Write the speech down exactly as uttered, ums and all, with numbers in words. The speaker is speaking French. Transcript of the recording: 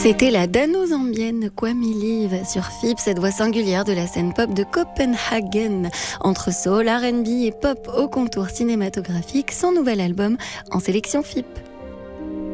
C'était la dano-zambienne Kwame Live sur F I P, cette voix singulière de la scène pop de Copenhagen. Entre soul, R and B et pop au contour cinématographique, son nouvel album en sélection F I P.